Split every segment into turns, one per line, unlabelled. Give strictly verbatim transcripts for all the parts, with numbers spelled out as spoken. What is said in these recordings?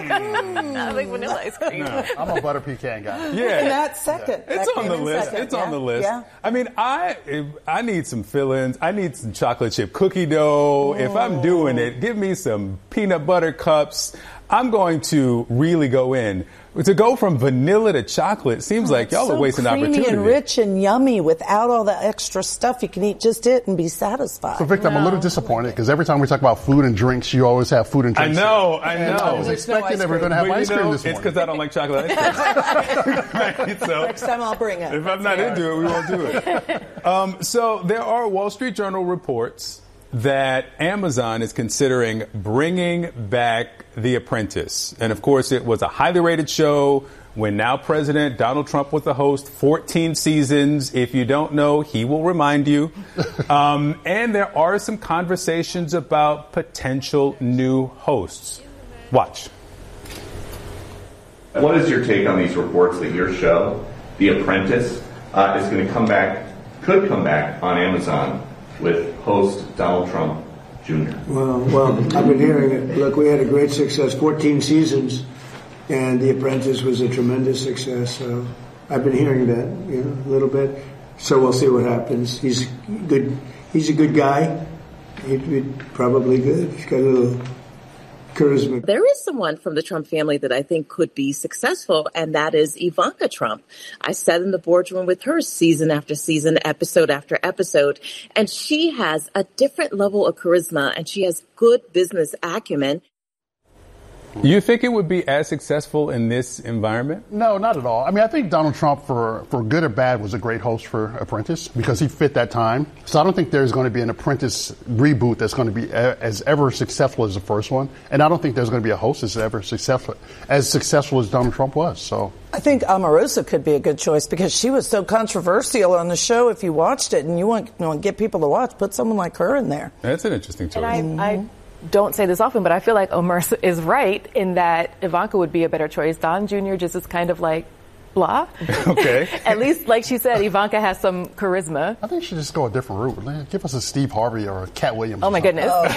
I like vanilla ice cream.
No, I'm a butter pecan guy.
Yeah.
And that's second.
Yeah. It's
that
on the list.
Second.
It's
yeah.
on the list.
Yeah.
I mean, I I need some fillings. I need some chocolate chip cookie dough. Oh. If I'm doing it, give me some peanut butter cups. I'm going to really go in. To go from vanilla to chocolate seems oh, like y'all
so
are wasting opportunity.
Creamy and rich and yummy without all the extra stuff. You can eat just it and be satisfied.
So, Victor, no. I'm a little disappointed because every time we talk about food and drinks, you always have food and drinks.
I know, I
and
know.
I was
There's
expecting
no
that we're going to have
but
ice
you know,
cream this
it's
morning.
because I don't like chocolate ice cream. Right, so
next time I'll bring it.
If I'm not into it, we won't do it. Um, so there are Wall Street Journal reports that Amazon is considering bringing back The Apprentice. And, of course, it was a highly rated show when now President Donald Trump was the host, fourteen seasons. If you don't know, he will remind you. Um, and there are some conversations about potential new hosts. Watch.
What is your take on these reports that your show, The Apprentice, uh, is going to come back, could come back on Amazon with host Donald Trump Junior?
Well, well, I've been hearing it. Look, we had a great success, fourteen seasons, and The Apprentice was a tremendous success. So I've been hearing that, you know, a little bit. So we'll see what happens. He's good. He's a good guy. He'd be probably good. He's got a little charisma.
There is someone from the Trump family that I think could be successful, and that is Ivanka Trump. I sat in the boardroom with her season after season, episode after episode, and she has a different level of charisma, and she has good business acumen.
You think it would be as successful in this environment?
No, not at all. I mean, I think Donald Trump, for, for good or bad, was a great host for Apprentice because he fit that time. So I don't think there's going to be an Apprentice reboot that's going to be a, as ever successful as the first one. And I don't think there's going to be a host that's ever successful, as successful as Donald Trump was. So
I think Omarosa could be a good choice because she was so controversial on the show. If you watched it and you want, you want to get people to watch, put someone like her in there.
That's an interesting choice.
And I, mm-hmm. I don't say this often, but I feel like Omarosa is right in that Ivanka would be a better choice. Don Junior just is kind of like blah.
Okay.
At least, like she said, Ivanka has some charisma.
I think she should just go a different route. Give us a Steve Harvey or a Cat Williams.
Oh my goodness. Oh.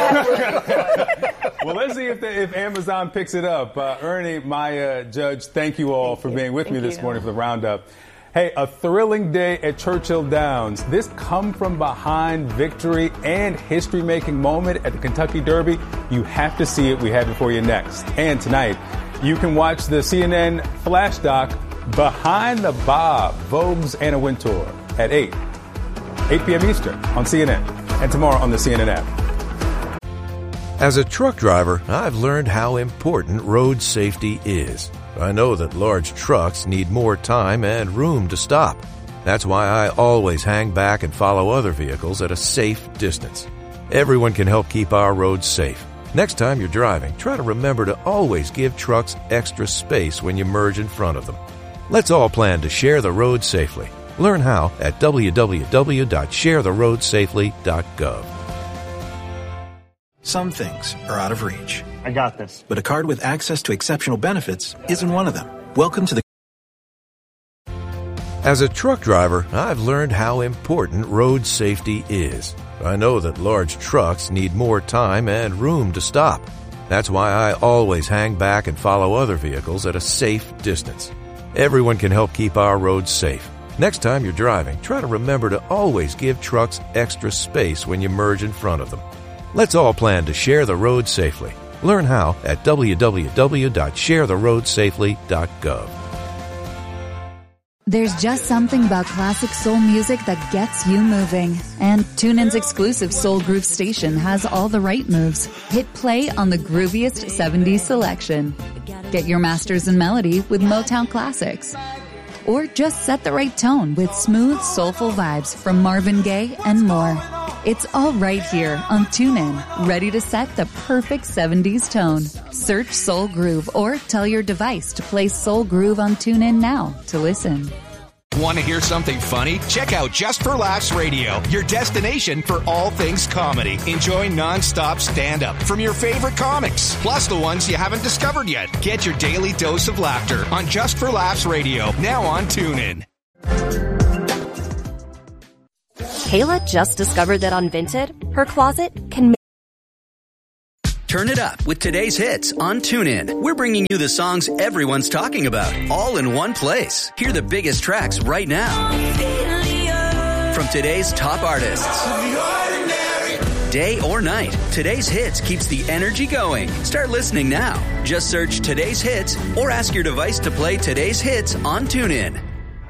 Well, let's see if, the, if Amazon picks it up. Uh, Ernie, Maya, Judge, thank you all thank for you. being with thank me this you. morning for the roundup. Hey, a thrilling day at Churchill Downs. This come-from-behind victory and history-making moment at the Kentucky Derby. You have to see it. We have it for you next. And tonight, you can watch the C N N Flash Doc, Behind the Bob, Vogue's Anna Wintour, at eight, eight p.m. Eastern on C N N. And tomorrow on the C N N app.
As a truck driver, I've learned how important road safety is. I know that large trucks need more time and room to stop. That's why I always hang back and follow other vehicles at a safe distance. Everyone can help keep our roads safe. Next time you're driving, try to remember to always give trucks extra space when you merge in front of them. Let's all plan to share the road safely. Learn how at w w w dot share the road safely dot gov.
Some things are out of reach.
I got this.
But a card with access to exceptional benefits isn't one of them. Welcome to the...
As a truck driver, I've learned how important road safety is. I know that large trucks need more time and room to stop. That's why I always hang back and follow other vehicles at a safe distance. Everyone can help keep our roads safe. Next time you're driving, try to remember to always give trucks extra space when you merge in front of them. Let's all plan to share the road safely. Learn how at w w w dot share the road safely dot gov.
There's just something about classic soul music that gets you moving. And TuneIn's exclusive Soul Groove station has all the right moves. Hit play on the grooviest seventies selection. Get your masters in melody with Motown classics. Or just set the right tone with smooth, soulful vibes from Marvin Gaye and more. It's all right here on TuneIn, ready to set the perfect seventies tone. Search Soul Groove or tell your device to play Soul Groove on TuneIn now to listen.
Want to hear something funny? Check out Just for Laughs Radio, your destination for all things comedy. Enjoy non-stop stand-up from your favorite comics, plus the ones you haven't discovered yet. Get your daily dose of laughter on Just for Laughs Radio, now on TuneIn.
Kayla just discovered that on Vinted, her closet can make...
Turn it up with today's hits on TuneIn. We're bringing you the songs everyone's talking about, all in one place. Hear the biggest tracks right now from today's top artists. Day or night, today's hits keeps the energy going. Start listening now. Just search today's hits or ask your device to play today's hits on TuneIn.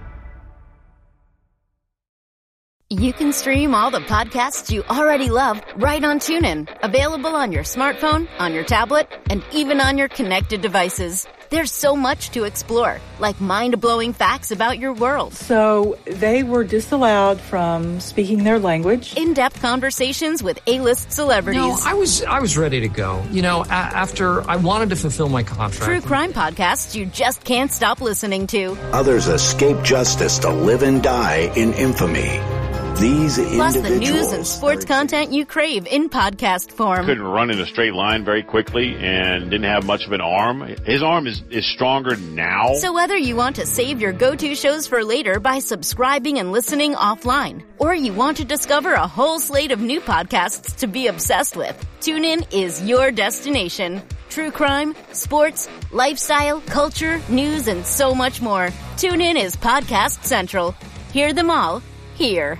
You can stream all the podcasts you already love right on TuneIn. Available on your smartphone, on your tablet, and even on your connected devices. There's so much to explore, like mind-blowing facts about your world.
So they were disallowed from speaking their language.
In-depth conversations with A-list celebrities.
No, I was I was ready to go. You know, a- after I wanted to fulfill my contract.
True crime podcasts you just can't stop listening to.
Others escape justice to live and die in infamy. These
Plus
individuals.
the news and sports content you crave in podcast form.
Couldn't run in a straight line very quickly and didn't have much of an arm. His arm is, is stronger now.
So whether you want to save your go-to shows for later by subscribing and listening offline, or you want to discover a whole slate of new podcasts to be obsessed with, TuneIn is your destination. True crime, sports, lifestyle, culture, news, and so much more. TuneIn is Podcast Central. Hear them all here.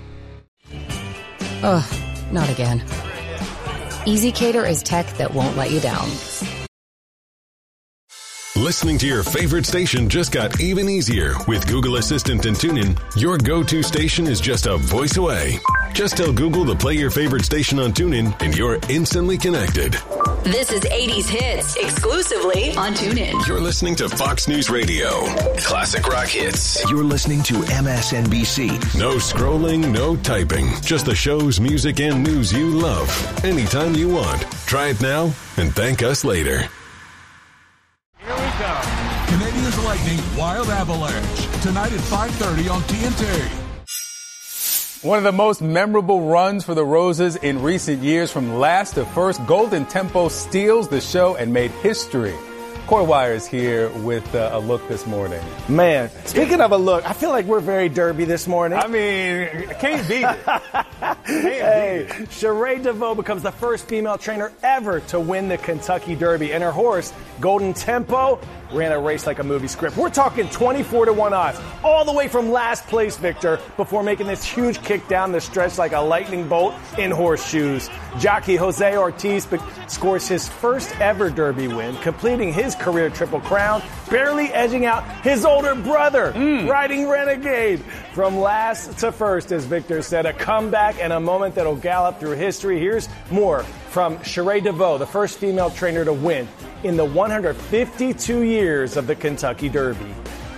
Ugh, not again. EasyCater is tech that won't let you down.
Listening to your favorite station just got even easier. With Google Assistant and TuneIn, your go-to station is just a voice away. Just tell Google to play your favorite station on TuneIn and you're instantly connected.
This is eighties Hits, exclusively on TuneIn.
You're listening to Fox News Radio. Classic rock hits.
You're listening to M S N B C.
No scrolling, no typing. Just the shows, music, and news you love. Anytime you want. Try it now and thank us later.
Canadians Lightning Wild Avalanche tonight at five thirty on T N T.
One of the most memorable runs for the Roses in recent years, from last to first, Golden Tempo steals the show and made history. Coy Wire is here with uh, a look this morning.
Man, speaking of a look, I feel like we're very derby this morning.
I mean, can't beat it. Can't
hey,
beat it.
Sheree DeVoe becomes the first female trainer ever to win the Kentucky Derby, and her horse, Golden Tempo, ran a race like a movie script. We're talking twenty-four to one odds, all the way from last place, Victor, before making this huge kick down the stretch like a lightning bolt in horseshoes. Jockey Jose Ortiz scores his first ever Derby win, completing his career Triple Crown, barely edging out his older brother, mm. riding Renegade. From last to first, as Victor said, a comeback and a moment that'll gallop through history. Here's more from Sheree DeVoe, the first female trainer to win in the one hundred fifty-two years of the Kentucky Derby.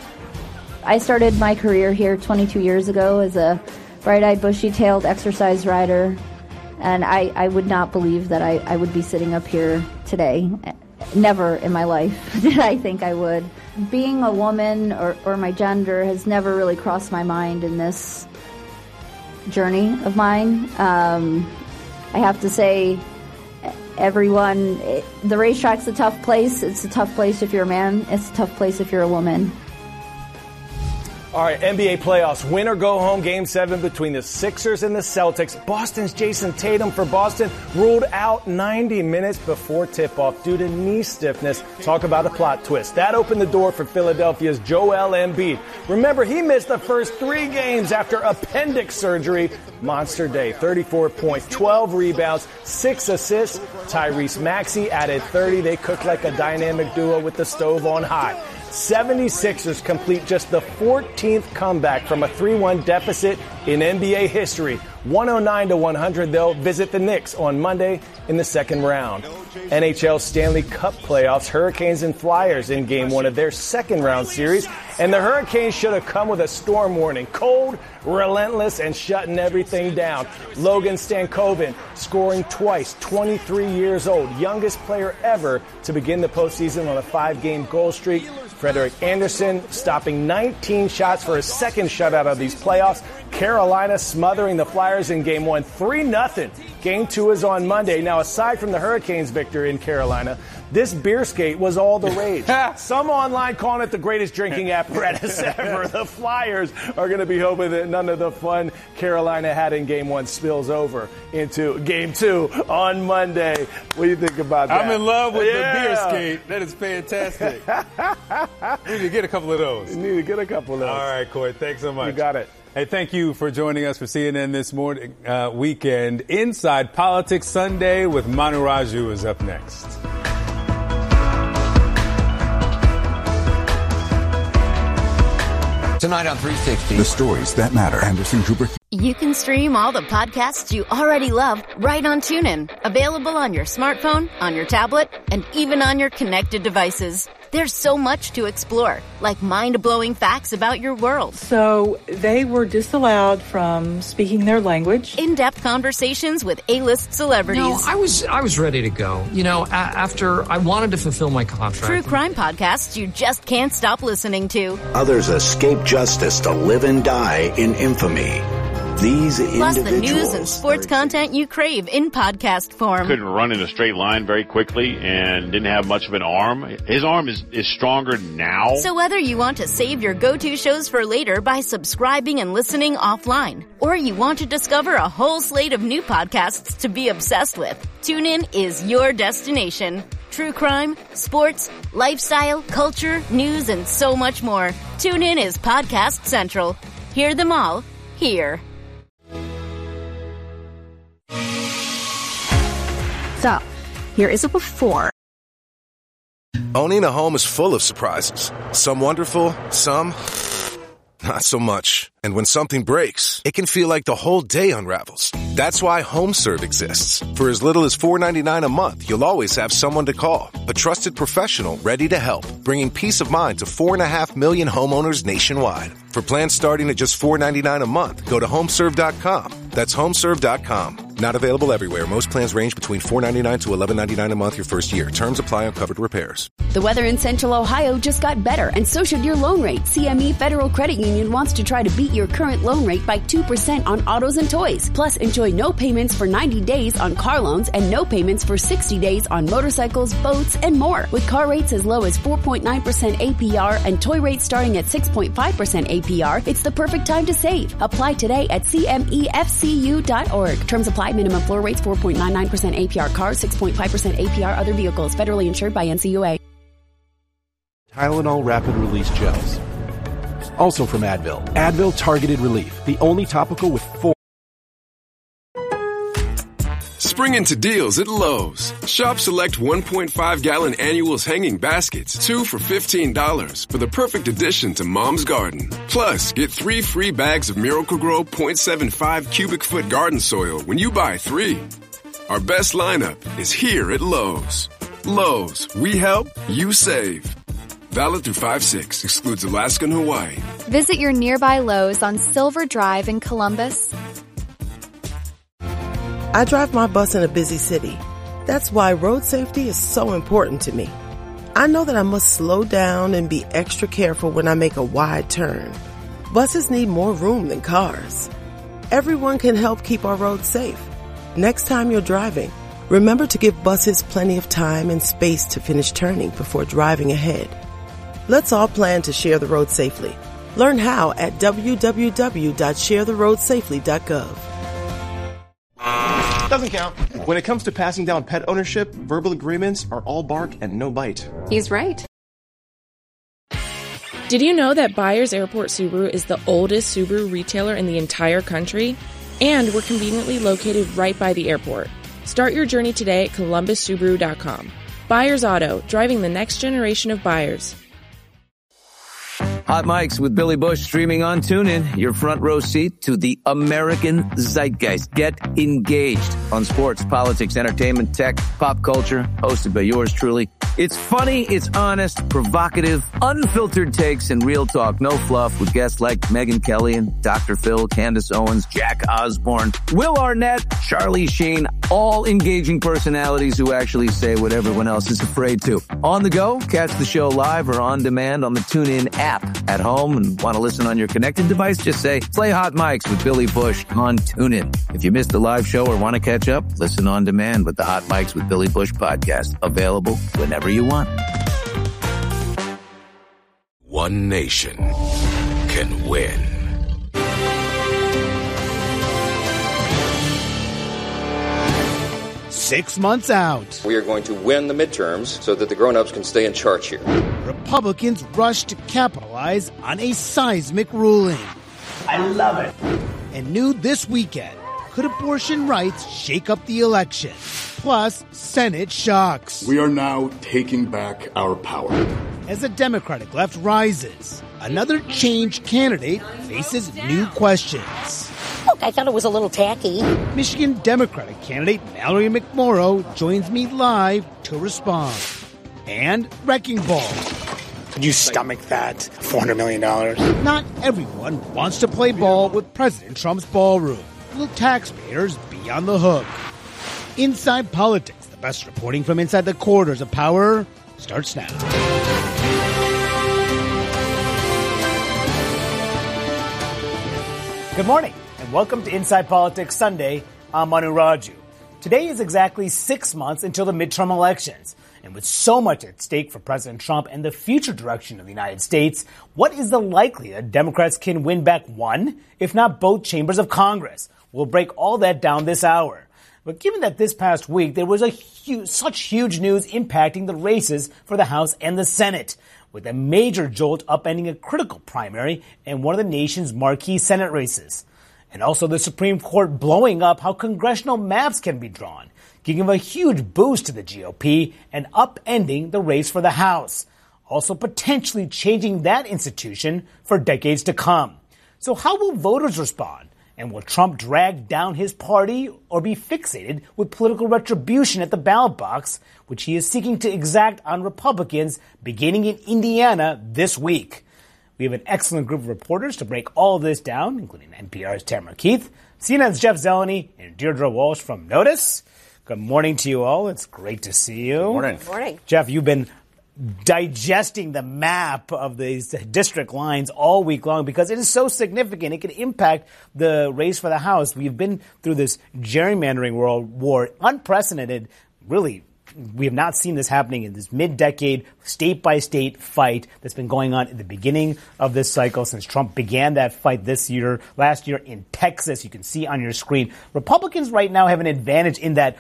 I started my career here twenty-two years ago as a bright-eyed, bushy-tailed exercise rider, and I, I would not believe that I, I would be sitting up here today. Never in my life did I think I would. Being a woman or, or my gender has never really crossed my mind in this journey of mine. Um, I have to say, everyone, it, the racetrack's a tough place. It's a tough place if you're a man. It's a tough place if you're a woman.
All right, N B A playoffs. Win or go home, game seven between the Sixers and the Celtics. Boston's Jason Tatum for Boston ruled out ninety minutes before tip-off due to knee stiffness. Talk about a plot twist. That opened the door for Philadelphia's Joel Embiid. Remember, he missed the first three games after appendix surgery. Monster day, thirty-four points, twelve rebounds, six assists. Tyrese Maxey added thirty. They cooked like a dynamic duo with the stove on high. seventy-sixers complete just the fourteenth comeback from a three one deficit in N B A history. one oh nine to one hundred, they'll visit the Knicks on Monday in the second round. N H L Stanley Cup playoffs, Hurricanes and Flyers in game one of their second round series. And the Hurricanes should have come with a storm warning. Cold, relentless, and shutting everything down. Logan Stankoven scoring twice, twenty-three years old, youngest player ever to begin the postseason on a five-game goal streak. Frederick Anderson stopping nineteen shots for his second shutout of these playoffs. Carolina smothering the Flyers in game one, three nothing. Game two is on Monday. Now, aside from the Hurricanes victory in Carolina, this beer skate was all the rage. Some online calling it the greatest drinking apparatus ever. The Flyers are going to be hoping that none of the fun Carolina had in game one spills over into game two on Monday. What do you think about that?
I'm in love with
yeah.
the beer skate. That is fantastic. We need to get a couple of those.
You need to get a couple of those.
All right, Coy. Thanks so much.
You got it.
Hey, thank you for joining us for C N N This Morning uh, Weekend. Inside Politics Sunday with Manu Raju is up next.
Tonight on three sixty.
The stories that matter. Anderson Cooper.
You can stream all the podcasts you already love right on TuneIn. Available on your smartphone, on your tablet, and even on your connected devices. There's so much to explore, like mind-blowing facts about your world.
So they were disallowed from speaking their language.
In-depth conversations with A-list celebrities.
No, I was I was ready to go. You know, a- after I wanted to fulfill my contract.
True crime podcasts you just can't stop listening to.
Others escape justice to live and die in infamy. These
Plus the
individuals
news and sports content you crave in podcast form.
Couldn't run in a straight line very quickly and didn't have much of an arm. His arm is, is stronger now.
So whether you want to save your go-to shows for later by subscribing and listening offline, or you want to discover a whole slate of new podcasts to be obsessed with, TuneIn is your destination. True crime, sports, lifestyle, culture, news, and so much more. TuneIn is Podcast Central. Hear them all here.
So, here is a before.
Owning a home is full of surprises. Some wonderful, some not so much. And when something breaks, it can feel like the whole day unravels. That's why HomeServe exists. For as little as four dollars and ninety-nine cents a month, you'll always have someone to call. A trusted professional ready to help, bringing peace of mind to four and a half million homeowners nationwide. For plans starting at just four dollars and ninety-nine cents a month, go to homeserve dot com. That's homeserve dot com. Not available everywhere. Most plans range between four dollars and ninety-nine cents to eleven dollars and ninety-nine cents a month your first year. Terms apply on covered repairs.
The weather in Central Ohio just got better, and so should your loan rate. C M E Federal Credit Union wants to try to beat your current loan rate by two percent on autos and toys. Plus, enjoy no payments for ninety days on car loans and no payments for sixty days on motorcycles, boats, and more. With car rates as low as four point nine percent A P R and toy rates starting at six point five percent A P R, it's the perfect time to save. Apply today at C M E F C U dot org. Terms apply. Minimum floor rates four point nine nine percent A P R cars, six point five percent A P R other vehicles. Federally insured by N C U A.
Tylenol Rapid Release Gels. Also from Advil. Advil Targeted Relief, the only topical with four.
Spring into deals at Lowe's. Shop select one point five gallon annuals hanging baskets, two for fifteen dollars, for the perfect addition to Mom's Garden. Plus, get three free bags of Miracle-Gro point seven five cubic foot garden soil when you buy three. Our best lineup is here at Lowe's. Lowe's, we help, you save. Valid through five six, excludes Alaska and Hawaii.
Visit your nearby Lowe's on Silver Drive in Columbus.
I drive my bus in a busy city. That's why road safety is so important to me. I know that I must slow down and be extra careful when I make a wide turn. Buses need more room than cars. Everyone can help keep our roads safe. Next time you're driving, remember to give buses plenty of time and space to finish turning before driving ahead. Let's all plan to share the road safely. Learn how at w w w dot share the road safely dot gov.
Doesn't count. When it comes to passing down pet ownership, verbal agreements are all bark and no bite.
He's right.
Did you know that Byers Airport Subaru is the oldest Subaru retailer in the entire country? And we're conveniently located right by the airport. Start your journey today at columbus subaru dot com. Byers Auto, driving the next generation of buyers.
Hot Mics with Billy Bush streaming on TuneIn. Your front row seat to the American zeitgeist. Get engaged on sports, politics, entertainment, tech, pop culture. Hosted by yours truly. It's funny, it's honest, provocative, unfiltered takes, and real talk. No fluff with guests like Megyn Kelly and Doctor Phil, Candace Owens, Jack Osborne, Will Arnett, Charlie Sheen. All engaging personalities who actually say what everyone else is afraid to. On the go, catch the show live or on demand on the TuneIn app. At home and want to listen on your connected device, just say, play Hot Mics with Billy Bush on TuneIn. If you missed the live show or want to catch up, listen on demand with the Hot Mics with Billy Bush podcast. Available whenever you want.
One nation can win.
Six months out.
We are going to win the midterms so that the grown-ups can stay in charge here.
Republicans rush to capitalize on a seismic ruling.
I love it.
And new this weekend, could abortion rights shake up the election? Plus, Senate shocks.
We are now taking back our power.
As the Democratic left rises, another change candidate faces new questions.
Look, I thought it was a little tacky.
Michigan Democratic candidate Mallory McMorrow joins me live to respond. And Wrecking Ball.
Could you stomach that? four hundred million dollars.
Not everyone wants to play ball with President Trump's ballroom. Will taxpayers be on the hook? Inside Politics, the best reporting from inside the corridors of power, starts now.
Good morning, and welcome to Inside Politics Sunday. I'm Manu Raju. Today is exactly six months until the midterm elections. And with so much at stake for President Trump and the future direction of the United States, what is the likelihood Democrats can win back one, if not both, chambers of Congress? We'll break all that down this hour. But given that this past week there was a huge, such huge news impacting the races for the House and the Senate, with a major jolt upending a critical primary and one of the nation's marquee Senate races. And also the Supreme Court blowing up how congressional maps can be drawn, giving a huge boost to the G O P and upending the race for the House, also potentially changing that institution for decades to come. So how will voters respond? And will Trump drag down his party or be fixated with political retribution at the ballot box, which he is seeking to exact on Republicans beginning in Indiana this week? We have an excellent group of reporters to break all of this down, including N P R's Tamara Keith, C N N's Jeff Zeleny, and Deirdre Walsh from Notice. Good morning to you all. It's great to see you. Good
morning.
Good morning.
Jeff, you've been digesting the map of these district lines all week long because it is so significant. It can impact the race for the House. We've been through this gerrymandering world war, unprecedented, really. We have not seen this happening in this mid-decade, state-by-state fight that's been going on at the beginning of this cycle since Trump began that fight this year, last year in Texas. You can see on your screen. Republicans right now have an advantage in that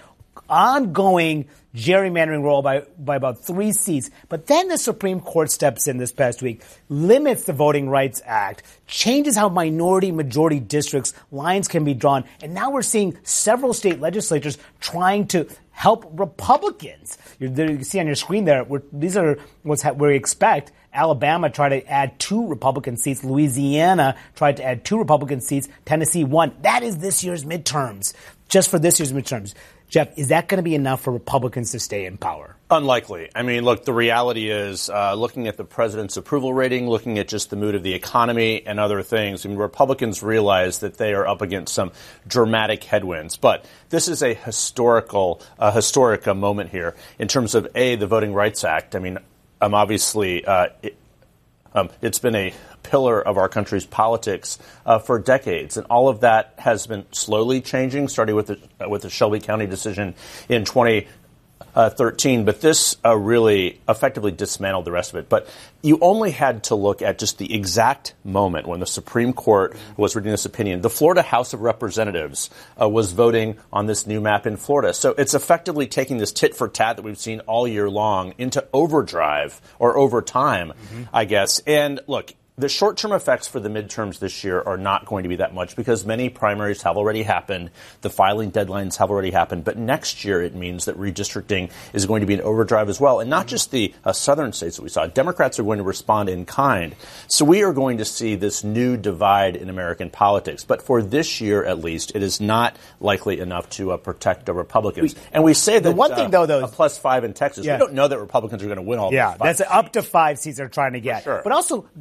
ongoing gerrymandering role by, by about three seats. But then the Supreme Court steps in this past week, limits the Voting Rights Act, changes how minority majority districts lines can be drawn. And now we're seeing several state legislatures trying to help Republicans. You're, there, you can see on your screen there, we're, these are what's ha- where we expect. Alabama tried to add two Republican seats. Louisiana tried to add two Republican seats. Tennessee one. That is this year's midterms, just for this year's midterms. Jeff, is that going to be enough for Republicans to stay in power?
Unlikely. I mean, look, the reality is, uh, looking at the president's approval rating, looking at just the mood of the economy and other things, I mean, Republicans realize that they are up against some dramatic headwinds. But this is a historical, uh, historic uh, moment here in terms of, A, the Voting Rights Act. I mean, I'm obviously, uh, it, um, it's been a pillar of our country's politics uh, for decades, and all of that has been slowly changing, starting with the, uh, with the Shelby County decision in twenty thirteen. But this uh, really effectively dismantled the rest of it. But you only had to look at just the exact moment when the Supreme Court was reading this opinion. The Florida House of Representatives uh, was voting on this new map in Florida. So it's effectively taking this tit for tat that we've seen all year long into overdrive or overtime, mm-hmm. I guess. And look, the short-term effects for the midterms this year are not going to be that much because many primaries have already happened. The filing deadlines have already happened. But next year, it means that redistricting is going to be an overdrive as well. And not just the uh, southern states that we saw. Democrats are going to respond in kind. So we are going to see this new divide in American politics. But for this year, at least, it is not likely enough to uh, protect the Republicans. We, and we say that
the one thing, uh, though, though,
a plus five in Texas. Yeah. We don't know that Republicans are going to win all
yeah,
those five
that's up to five seats they're trying to get.
Sure.
But also, Democrats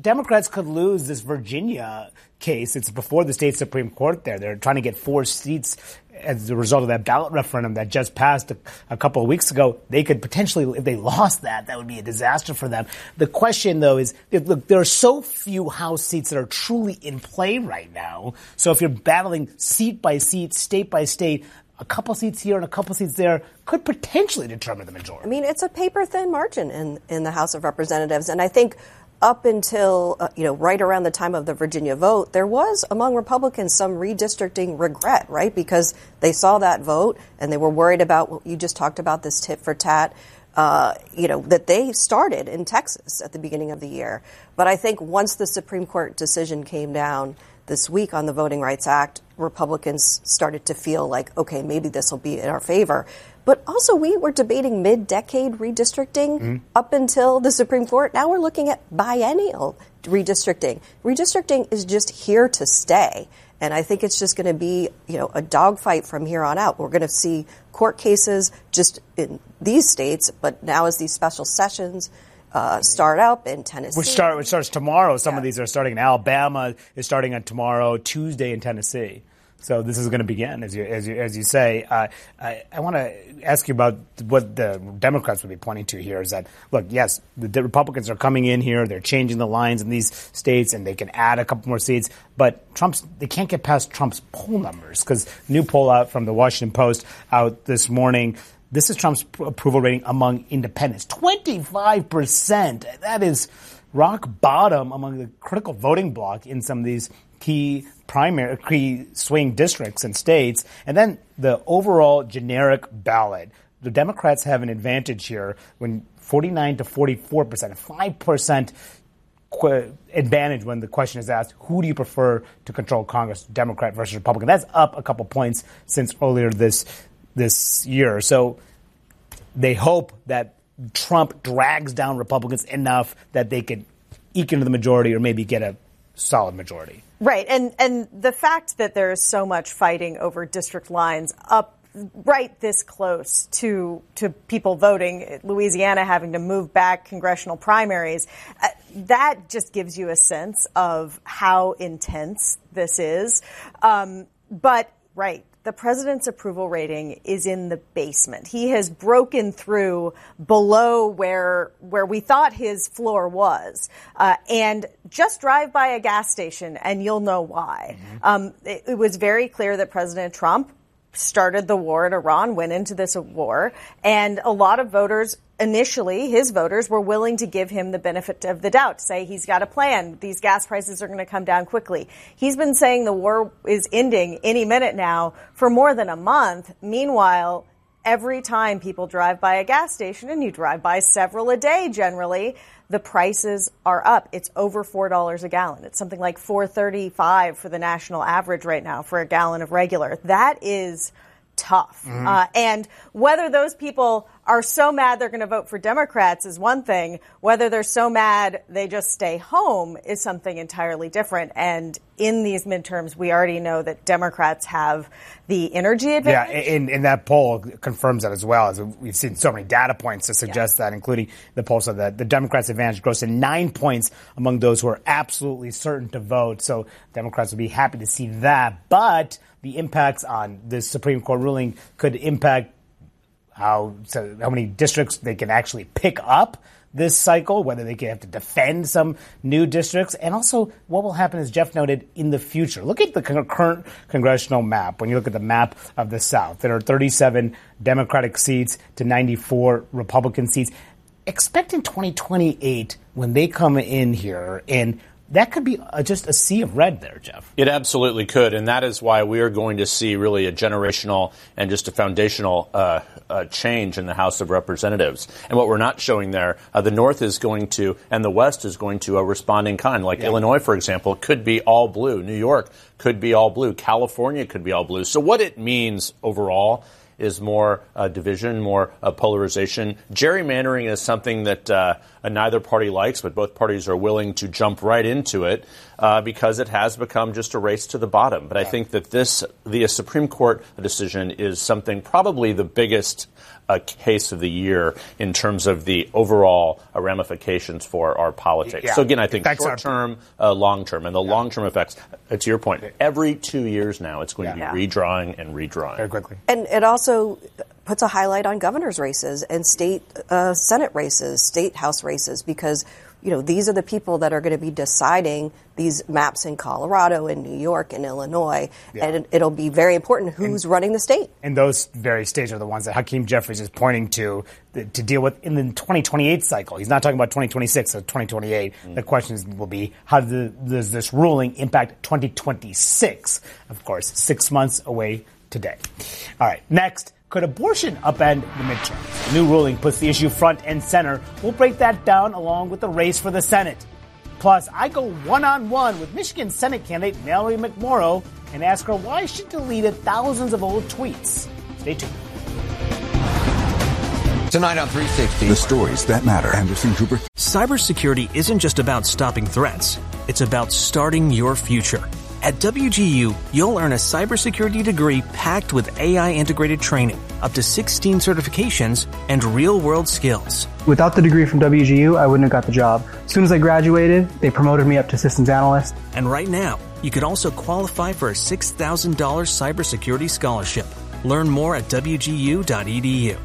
could lose this Virginia case. It's before the state Supreme Court there. They're trying to get four seats as a result of that ballot referendum that just passed a, a couple of weeks ago. They could potentially, if they lost that, that would be a disaster for them. The question, though, is, if, look, there are so few House seats that are truly in play right now. So if you're battling seat by seat, state by state, a couple seats here and a couple seats there could potentially determine the majority.
I mean, it's a paper-thin margin in, in the House of Representatives. And I think up until, uh, you know, right around the time of the Virginia vote, there was among Republicans some redistricting regret, right? Because they saw that vote and they were worried about what you just talked about, this tit for tat, uh, you know, that they started in Texas at the beginning of the year. But I think once the Supreme Court decision came down this week on the Voting Rights Act, Republicans started to feel like, okay, maybe this will be in our favor. But also, we were debating mid-decade redistricting mm-hmm. up until the Supreme Court. Now we're looking at biennial redistricting. Redistricting is just here to stay. And I think it's just going to be, you know, a dogfight from here on out. We're going to see court cases just in these states, but now as these special sessions Uh, start up in Tennessee.
Which, start, which starts tomorrow. Some yeah. of these are starting in Alabama, is starting on tomorrow, Tuesday in Tennessee. So this is going to begin, as you as you, as you say. Uh, I, I want to ask you about what the Democrats would be pointing to here is that, look, yes, the Republicans are coming in here. They're changing the lines in these states, and they can add a couple more seats. But Trump's they can't get past Trump's poll numbers because new poll out from the Washington Post out this morning. This is Trump's approval rating among independents, twenty-five percent. That is rock bottom among the critical voting bloc in some of these key primary, key swing districts and states. And then the overall generic ballot. The Democrats have an advantage here when forty-nine to forty-four percent, a five percent qu- advantage when the question is asked, who do you prefer to control Congress, Democrat versus Republican? That's up a couple points since earlier this this year. So they hope that Trump drags down Republicans enough that they could eke into the majority or maybe get a solid majority.
Right. And and the fact that there is so much fighting over district lines up right this close to to people voting, Louisiana having to move back congressional primaries, uh, that just gives you a sense of how intense this is. Um, but, right. The president's approval rating is in the basement. He has broken through below where where we thought his floor was. Uh, and just drive by a gas station and you'll know why. Mm-hmm. Um, it, it was very clear that President Trump started the war in Iran, went into this war, and a lot of voters initially, his voters were willing to give him the benefit of the doubt, to say he's got a plan. These gas prices are going to come down quickly. He's been saying the war is ending any minute now for more than a month. Meanwhile, every time people drive by a gas station, and you drive by several a day generally, the prices are up. It's over four dollars a gallon. It's something like four thirty-five for the national average right now for a gallon of regular. That is tough. Mm-hmm. Uh, and whether those people are so mad they're going to vote for Democrats is one thing. Whether they're so mad they just stay home is something entirely different. And in these midterms, we already know that Democrats have the energy advantage.
Yeah, and, and that poll confirms that as well. As we've seen so many data points to suggest yeah. that, including the poll said that the Democrats' advantage grows to nine points among those who are absolutely certain to vote. So Democrats would be happy to see that. But the impacts on this Supreme Court ruling could impact how so how many districts they can actually pick up this cycle, whether they can have to defend some new districts, and also what will happen, as Jeff noted, in the future. Look at the current congressional map. When you look at the map of the South, there are thirty-seven Democratic seats to ninety-four Republican seats. Expect in twenty twenty-eight, when they come in here, and that could be a, just a sea of red there, Jeff.
It absolutely could, and that is why we are going to see really a generational and just a foundational uh, uh, change in the House of Representatives. And what we're not showing there, uh, the North is going to, and the West is going to uh, respond in kind. Like yeah. Illinois, for example, could be all blue. New York could be all blue. California could be all blue. So what it means overall is more uh, division, more uh, polarization. Gerrymandering is something that uh, neither party likes, but both parties are willing to jump right into it uh, because it has become just a race to the bottom. But I think that this, the Supreme Court decision is something probably the biggest uh, case of the year in terms of the overall uh, ramifications for our politics.
Yeah.
So again, I think
That's
short-term, uh, long-term, and the yeah. long-term effects, uh, to your point, every two years now it's going yeah. to be yeah. redrawing and redrawing.
Very quickly.
And it also puts a highlight on governor's races and state uh, Senate races, state House races, because you know, these are the people that are going to be deciding these maps in Colorado and New York and Illinois. Yeah. And it, it'll be very important who's and, running the state.
And those very states are the ones that Hakeem Jeffries is pointing to the, to deal with in the twenty twenty-eight cycle. He's not talking about twenty twenty-six or twenty twenty-eight. Mm. The questions will be, how do, does this ruling impact twenty twenty-six? Of course, six months away today. All right, next. Could abortion upend the midterms? The new ruling puts the issue front and center. We'll break that down along with the race for the Senate. Plus, I go one-on-one with Michigan Senate candidate Mallory McMorrow and ask her why she deleted thousands of old tweets. Stay tuned.
Tonight on three sixty.
The stories that matter. Anderson Cooper.
Cybersecurity isn't just about stopping threats. It's about starting your future. At W G U, you'll earn a cybersecurity degree packed with A I-integrated training, up to sixteen certifications, and real-world skills.
Without the degree from W G U, I wouldn't have got the job. As soon as I graduated, they promoted me up to systems analyst.
And right now, you could also qualify for a six thousand dollars cybersecurity scholarship. Learn more at W G U dot E D U.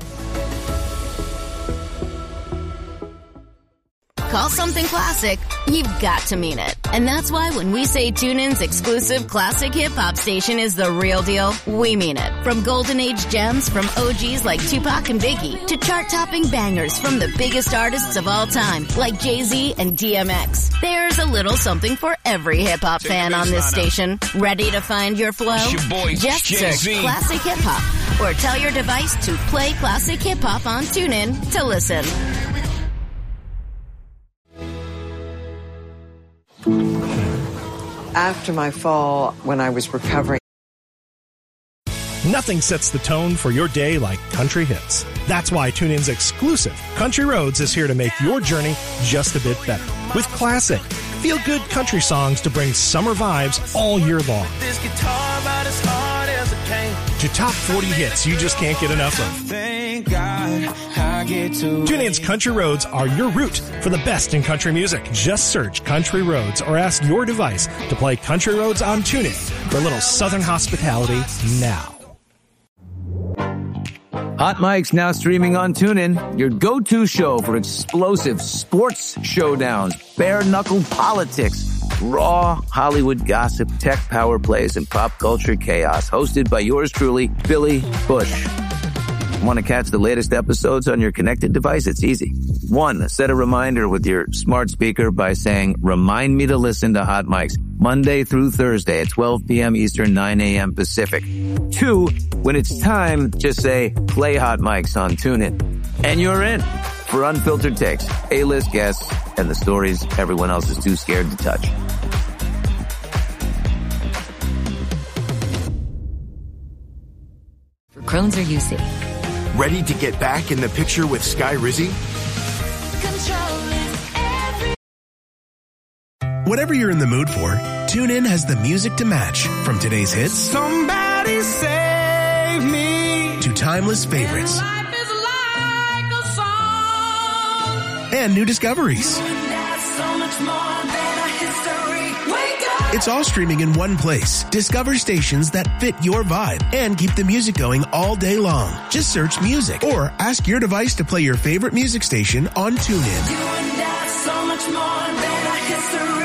Call something classic, you've got to mean it. And that's why when we say TuneIn's exclusive classic hip-hop station is the real deal, we mean it. From golden age gems from O Gs like Tupac and Biggie to chart-topping bangers from the biggest artists of all time like Jay-Z and D M X. There's a little something for every hip-hop fan on this station. Ready to find your flow?
Your boy,
Just
Jay-Z.
search Classic Hip-Hop or tell your device to play Classic Hip-Hop on TuneIn to listen.
After my fall, when I was recovering,
nothing sets the tone for your day like country hits. That's why TuneIn's exclusive Country Roads is here to make your journey just a bit better. With classic, feel-good country songs to bring summer vibes all year long.
This guitar about as hard as it came.
To top forty hits you just can't get enough of.
Thank God I get to
TuneIn's Country Roads are your route for the best in country music. Just search Country Roads or ask your device to play Country Roads on TuneIn for a little southern hospitality now.
Hot Mike's now streaming on TuneIn, your go-to show for explosive sports showdowns, bare-knuckle politics, raw Hollywood gossip, tech power plays, and pop culture chaos. Hosted by yours truly, Billy Bush. Want to catch the latest episodes on your connected device? It's easy. One, set a reminder with your smart speaker by saying, remind me to listen to Hot Mike's Monday through Thursday at twelve p.m. Eastern, nine a.m. Pacific. Two, when it's time, just say, play Hot Mike's on TuneIn. And you're in for unfiltered takes, A-list guests, and the stories everyone else is too scared to touch.
For Crohn's or U C.
Ready to get back in the picture with Sky Rizzy?
Whatever you're in the mood for, TuneIn has the music to match. From today's hits,
somebody save me,
to timeless favorites,
and life is like a song,
and new discoveries.
So much more than a history. Wake up.
It's all streaming in one place. Discover stations that fit your vibe and keep the music going all day long. Just search music or ask your device to play your favorite music station on TuneIn.
You and I, so much more than a history.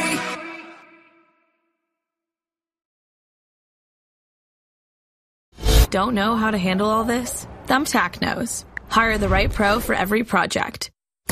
Don't know how to handle all this? Thumbtack knows. Hire the right pro for every project.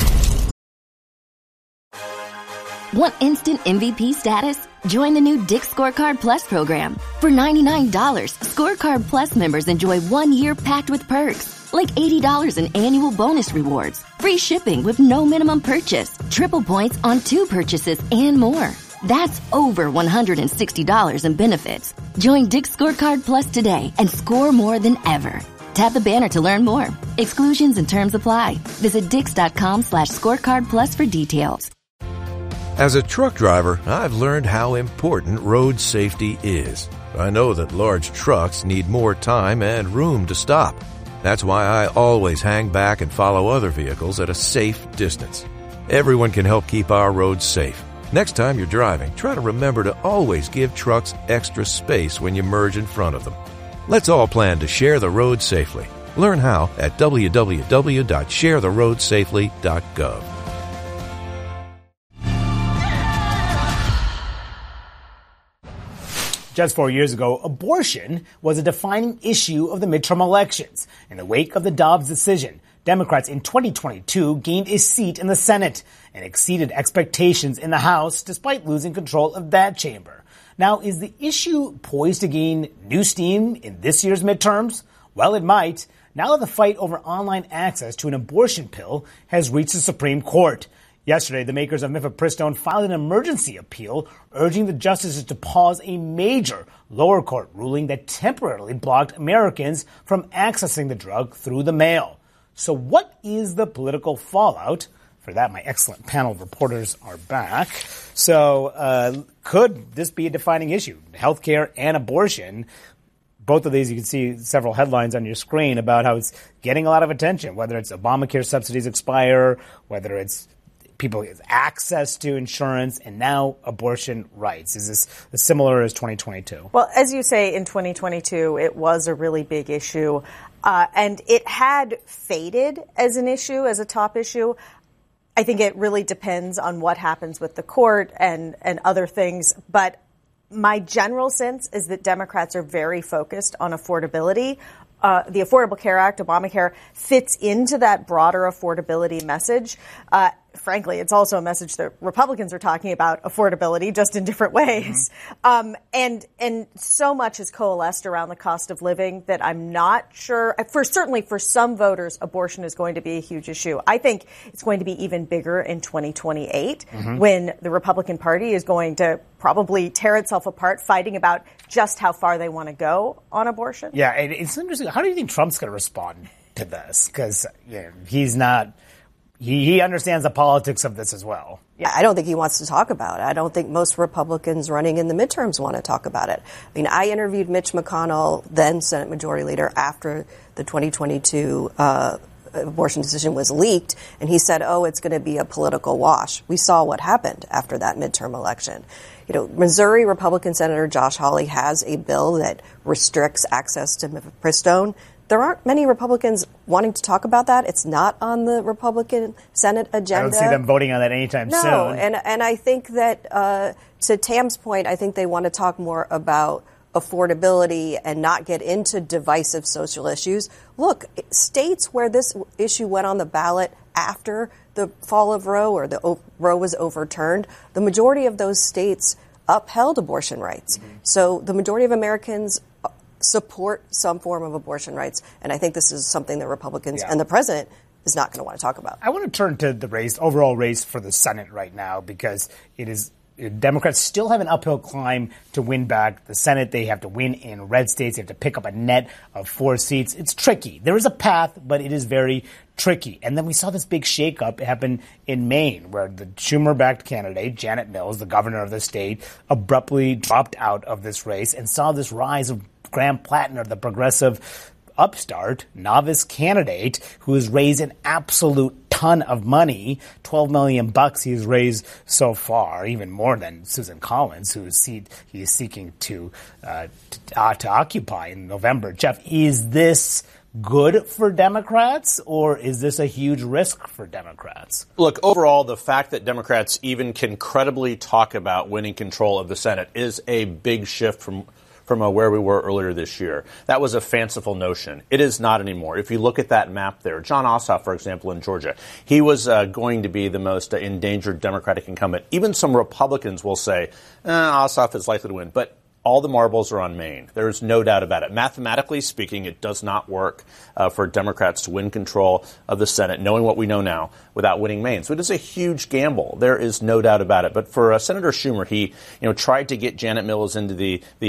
Want instant M V P status? Join the new Dick's Scorecard Plus program. For ninety-nine dollars, Scorecard Plus members enjoy one year packed with perks, like eighty dollars in annual bonus rewards, free shipping with no minimum purchase, triple points on two purchases, and more. That's over one hundred sixty dollars in benefits. Join Dick's Scorecard Plus today and score more than ever.
Tap the banner to learn more. Exclusions and terms apply. Visit dix.com slash scorecard plus for details.
As a truck driver, I've learned how important road safety is. I know that large trucks need more time and room to stop. That's why I always hang back and follow other vehicles at a safe distance. Everyone can help keep our roads safe. Next time you're driving, try to remember to always give trucks extra space when you merge in front of them. Let's all plan to share the road safely. Learn how at w w w dot share the road safely dot gov.
Just four years ago, abortion was a defining issue of the midterm elections. In the wake of the Dobbs decision, Democrats in twenty twenty-two gained a seat in the Senate and exceeded expectations in the House despite losing control of that chamber. Now, is the issue poised to gain new steam in this year's midterms? Well, it might, now that the fight over online access to an abortion pill has reached the Supreme Court. Yesterday, the makers of mifepristone filed an emergency appeal urging the justices to pause a major lower court ruling that temporarily blocked Americans from accessing the drug through the mail. So what is the political fallout? For that, my excellent panel of reporters are back. So uh, could this be a defining issue? Healthcare and abortion. Both of these, you can see several headlines on your screen about how it's getting a lot of attention, whether it's Obamacare subsidies expire, whether it's people get access to insurance, and now abortion rights. Is this as similar as twenty twenty-two?
Well, as you say, in twenty twenty-two, it was a really big issue, uh, and it had faded as an issue, as a top issue. I think it really depends on what happens with the court and, and other things. But my general sense is that Democrats are very focused on affordability. Uh, the Affordable Care Act, Obamacare, fits into that broader affordability message. Uh, frankly, it's also a message that Republicans are talking about affordability, just in different ways. Mm-hmm. Um, and and so much has coalesced around the cost of living that I'm not sure. For certainly for some voters, abortion is going to be a huge issue. I think it's going to be even bigger in twenty twenty-eight, mm-hmm. when the Republican Party is going to probably tear itself apart, fighting about just how far they want to go on abortion.
Yeah, and it's interesting. How do you think Trump's going to respond to this? Because you know, he's not. He, he understands the politics of this as well.
Yeah, I don't think he wants to talk about it. I don't think most Republicans running in the midterms want to talk about it. I mean, I interviewed Mitch McConnell, then Senate Majority Leader, after the twenty twenty-two uh, abortion decision was leaked, and he said, oh, it's going to be a political wash. We saw what happened after that midterm election. You know, Missouri Republican Senator Josh Hawley has a bill that restricts access to mifepristone. There aren't many Republicans wanting to talk about that. It's not on the Republican Senate agenda.
I don't see them voting on that anytime
no,
soon.
No, and, and I think that, uh, to Tam's point, I think they want to talk more about affordability and not get into divisive social issues. Look, states where this issue went on the ballot after the fall of Roe or the o- Roe was overturned, the majority of those states upheld abortion rights. Mm-hmm. So the majority of Americans support some form of abortion rights, and I think this is something that Republicans yeah. and the president is not going to want to talk about.
I want to turn to the race, overall race for the Senate right now, because it is Democrats still have an uphill climb to win back the Senate. They have to win in red states. They have to pick up a net of four seats. It's tricky. There is a path, but it is very tricky. And then we saw this big shakeup happen in Maine, where the Schumer-backed candidate, Janet Mills, the governor of the state, abruptly dropped out of this race and saw this rise of Graham Plattner, the progressive upstart, novice candidate who has raised an absolute ton of money, twelve million bucks he has raised so far, even more than Susan Collins, who is he is seeking to, uh, to, uh, to occupy in November. Jeff, is this good for Democrats, or is this a huge risk for Democrats?
Look, overall, the fact that Democrats even can credibly talk about winning control of the Senate is a big shift from from uh, where we were earlier this year. That was a fanciful notion. It is not anymore. If you look at that map there, Jon Ossoff, for example, in Georgia, he was uh, going to be the most uh, endangered Democratic incumbent. Even some Republicans will say, eh, Ossoff is likely to win. But all the marbles are on Maine. There is no doubt about it. Mathematically speaking, it does not work uh, for Democrats to win control of the Senate, knowing what we know now, without winning Maine. So it is a huge gamble. There is no doubt about it. But for uh, Senator Schumer, he, you know, tried to get Janet Mills into the the uh,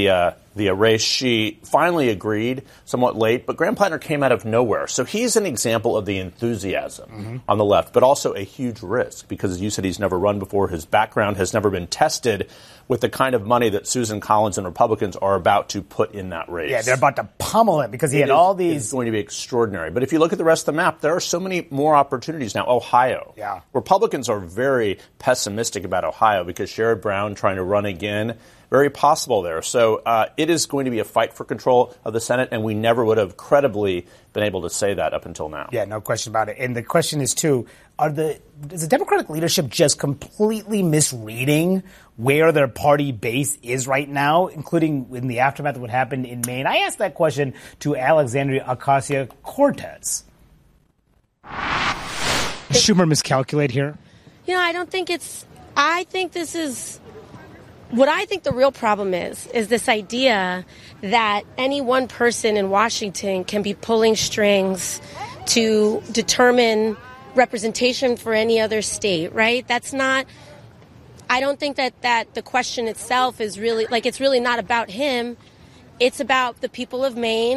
the race. She finally agreed somewhat late, but Graham Plattner came out of nowhere. So he's an example of the enthusiasm mm-hmm. on the left, but also a huge risk because, as you said, he's never run before. His background has never been tested with the kind of money that Susan Collins and Republicans are about to put in that race.
Yeah, they're about to pummel him because he
it
had
is,
all these.
It's going to be extraordinary. But if you look at the rest of the map, there are so many more opportunities now. Ohio.
Yeah.
Republicans are very pessimistic about Ohio because Sherrod Brown trying to run again. Very possible there. So uh, it is going to be a fight for control of the Senate, and we never would have credibly been able to say that up until now.
Yeah, no question about it. And the question is, too, are the is the Democratic leadership just completely misreading where their party base is right now, including in the aftermath of what happened in Maine? I asked that question to Alexandria Ocasio-Cortez. Schumer miscalculate here?
You know, I don't think it's – I think this is – what I think the real problem is, is this idea that any one person in Washington can be pulling strings to determine representation for any other state, right? That's not, I don't think that, that the question itself is really, like, it's really not about him. It's about the people of Maine.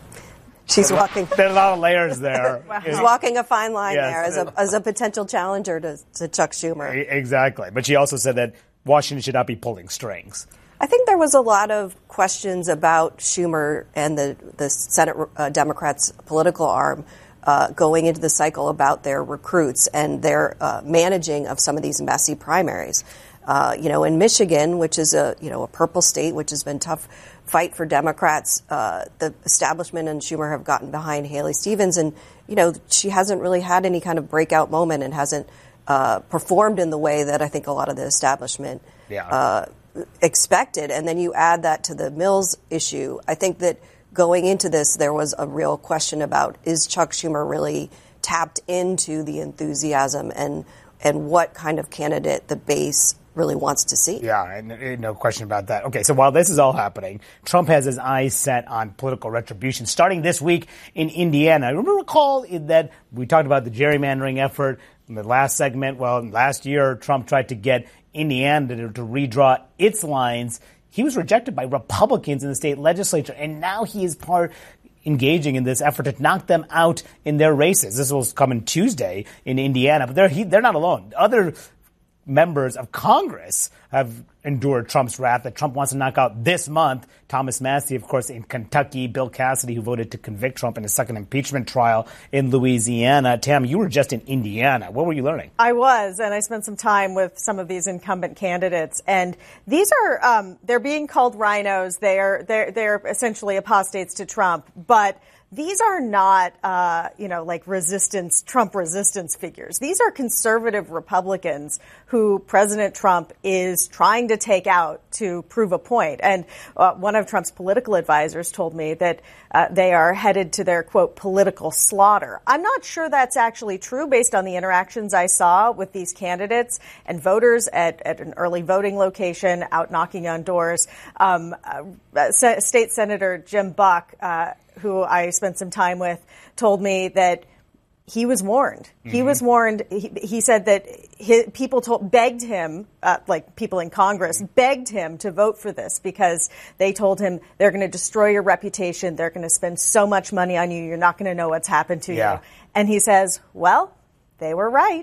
She's walking.
There are a lot of layers there.
Wow. She's walking a fine line
yes.
there as a, as a potential challenger to, to Chuck Schumer.
Exactly. But she also said that Washington should not be pulling strings.
I think there was a lot of questions about Schumer and the, the Senate uh, Democrats' political arm uh, going into the cycle about their recruits and their uh, managing of some of these messy primaries. Uh, you know, in Michigan, which is a, you know, a purple state, which has been tough fight for Democrats, uh, the establishment and Schumer have gotten behind Haley Stevens. And, you know, she hasn't really had any kind of breakout moment and hasn't Uh, performed in the way that I think a lot of the establishment
yeah.
uh, expected. And then you add that to the Mills issue. I think that going into this, there was a real question about, is Chuck Schumer really tapped into the enthusiasm and and what kind of candidate the base really wants to see?
Yeah, and no question about that. Okay, so while this is all happening, Trump has his eyes set on political retribution starting this week in Indiana. Remember, recall that we talked about the gerrymandering effort in the last segment. Well, last year, Trump tried to get Indiana to, to redraw its lines. He was rejected by Republicans in the state legislature, and now he is part engaging in this effort to knock them out in their races. This will come in Tuesday in Indiana, but they're, he, they're not alone. Other members of Congress have endured Trump's wrath that Trump wants to knock out this month. Thomas Massie, of course, in Kentucky. Bill Cassidy, who voted to convict Trump in his second impeachment trial in Louisiana. Tam, you were just in Indiana. What were you learning?
I was, and I spent some time with some of these incumbent candidates. And these are, um, they're being called rhinos. They are, they're, they're essentially apostates to Trump. But these are not, uh, you know, like resistance, Trump resistance figures. These are conservative Republicans who President Trump is trying to take out to prove a point. And uh, one of Trump's political advisors told me that uh, they are headed to their, quote, political slaughter. I'm not sure that's actually true based on the interactions I saw with these candidates and voters at, at an early voting location, out knocking on doors. Um, uh, State Senator Jim Buck, uh, who I spent some time with, told me that he was warned. Mm-hmm. He was warned. He, he said that his, people told, begged him, uh, like people in Congress, begged him to vote for this because they told him they're going to destroy your reputation. They're going to spend so much money on you. You're not going to know what's happened to
yeah.
you. And he says, well, they were right.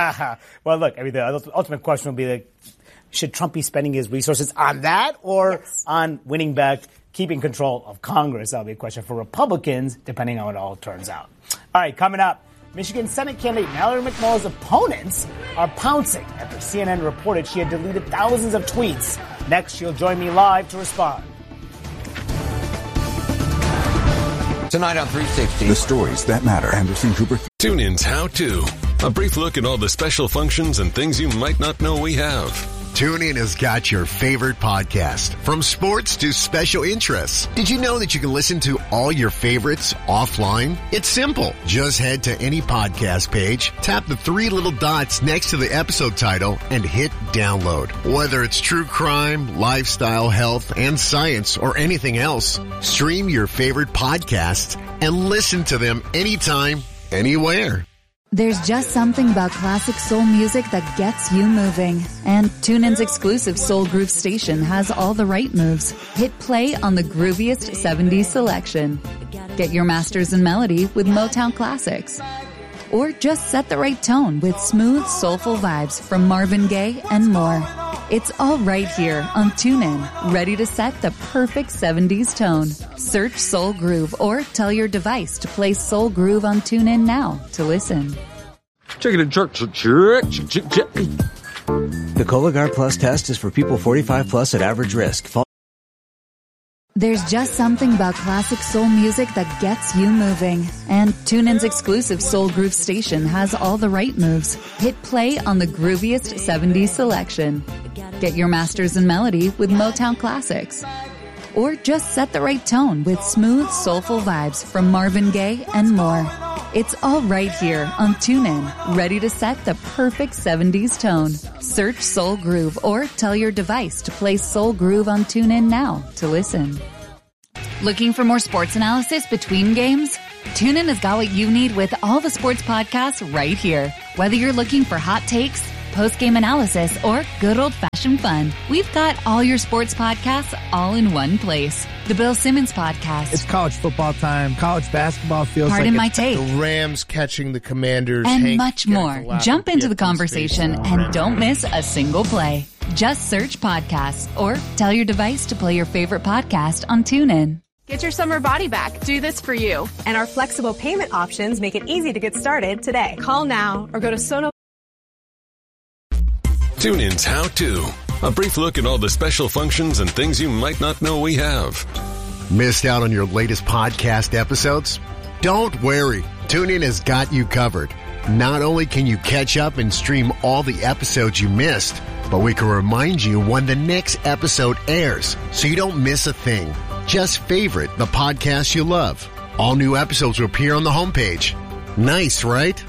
Well, look, I mean, the ultimate question will be like, should Trump be spending his resources on that or yes. on winning back, keeping control of Congress? That'll be a question for Republicans, depending on how it all turns out. All right, coming up, Michigan Senate candidate Mallory McMullen's opponents are pouncing after C N N reported she had deleted thousands of tweets. Next, she'll join me live to respond.
Tonight on three sixty.
The stories that matter. Anderson Cooper.
TuneIn's How To. A brief look at all the special functions and things you might not know we have.
TuneIn has got your favorite podcast, from sports to special interests. Did you know that you can listen to all your favorites offline? It's simple. Just head to any podcast page, tap the three little dots next to the episode title, and hit download. Whether it's true crime, lifestyle, health, and science, or anything else, stream your favorite podcasts and listen to them anytime, anywhere.
There's just something about classic soul music that gets you moving. And TuneIn's exclusive Soul Groove station has all the right moves. Hit play on the grooviest seventies selection. Get your masters in melody with Motown Classics. Or just set the right tone with smooth, soulful vibes from Marvin Gaye and more. It's all right here on TuneIn, ready to set the perfect seventies tone. Search Soul Groove or tell your device to play Soul Groove on TuneIn now to listen.
Check it, jerk, jerk, jerk, jerk, jerk.
The Cologuard Plus test is for people forty-five plus at average risk. Fall-
There's just something about classic soul music that gets you moving. And TuneIn's exclusive Soul Groove station has all the right moves. Hit play on the grooviest seventies selection. Get your masters in melody with Motown Classics. Or just set the right tone with smooth, soulful vibes from Marvin Gaye and more. It's all right here on TuneIn, ready to set the perfect seventies tone. Search Soul Groove or tell your device to play Soul Groove on TuneIn now to listen. Looking for more sports analysis between games? TuneIn has got what you need with all the sports podcasts right here. Whether you're looking for hot takes, post-game analysis, or good old-fashioned fun, we've got all your sports podcasts all in one place. The Bill Simmons Podcast.
It's college football time. College basketball feels
Pardon
like
my take.
the Rams catching the Commanders.
And
Hank
much more. Jump into the conversation and don't miss a single play. Just search podcasts or tell your device to play your favorite podcast on TuneIn.
Get your summer body back. Do this for you.
And our flexible payment options make it easy to get started today. Call now or go to Sono.
TuneIn's How To. A brief look at all the special functions and things you might not know we have.
Missed out on your latest podcast episodes? Don't worry. TuneIn has got you covered. Not only can you catch up and stream all the episodes you missed, but we can remind you when the next episode airs so you don't miss a thing. Just favorite the podcast you love. All new episodes will appear on the homepage. Nice, right?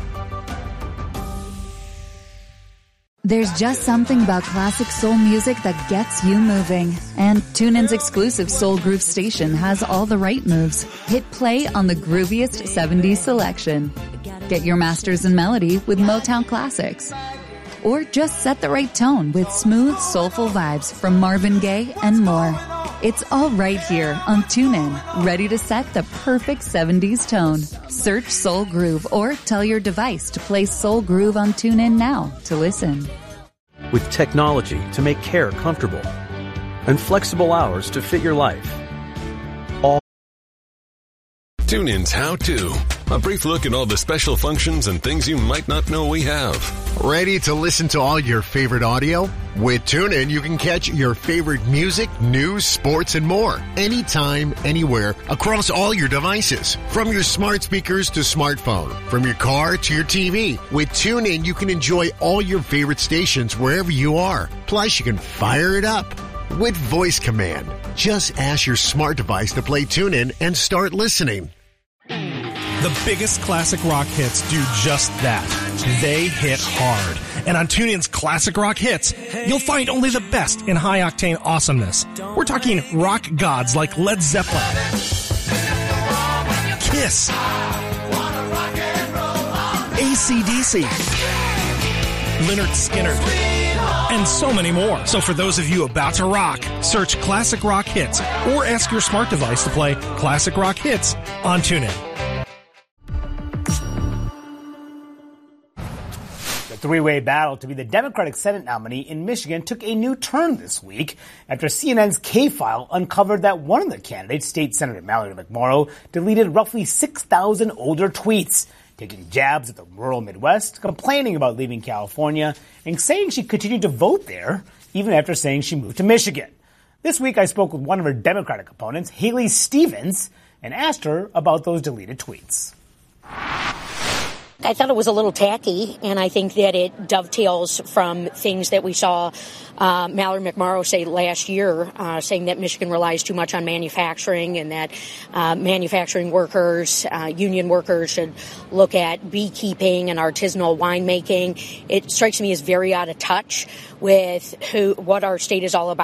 There's just something about classic soul music that gets you moving. And TuneIn's exclusive Soul Groove station has all the right moves. Hit play on the grooviest seventies selection. Get your masters in melody with Motown Classics. Or just set the right tone with smooth, soulful vibes from Marvin Gaye and more. It's all right here on TuneIn, ready to set the perfect seventies tone. Search Soul Groove or tell your device to play Soul Groove on TuneIn now to listen.
With technology to make care comfortable and flexible hours to fit your life. All
TuneIn's How To. A brief look at all the special functions and things you might not know we have.
Ready to listen to all your favorite audio? With TuneIn, you can catch your favorite music, news, sports, and more. Anytime, anywhere, across all your devices. From your smart speakers to smartphone. From your car to your T V. With TuneIn, you can enjoy all your favorite stations wherever you are. Plus, you can fire it up with voice command. Just ask your smart device to play TuneIn and start listening.
The biggest classic rock hits do just that. They hit hard. And on TuneIn's Classic Rock Hits, you'll find only the best in high-octane awesomeness. We're talking rock gods like Led Zeppelin, Kiss, A C D C, Lynyrd Skynyrd, and so many more. So for those of you about to rock, search Classic Rock Hits or ask your smart device to play Classic Rock Hits on TuneIn.
Three-way battle to be the Democratic Senate nominee in Michigan took a new turn this week after C N N's K-File uncovered that one of the candidates, State Senator Mallory McMorrow, deleted roughly six thousand older tweets, taking jabs at the rural Midwest, complaining about leaving California, and saying she continued to vote there even after saying she moved to Michigan. This week I spoke with one of her Democratic opponents, Haley Stevens, and asked her about those deleted tweets.
I thought it was a little tacky, and I think that it dovetails from things that we saw uh, Mallory McMorrow say last year, uh, saying that Michigan relies too much on manufacturing and that uh, manufacturing workers, uh, union workers should look at beekeeping and artisanal winemaking. It strikes me as very out of touch with who what our state is all about.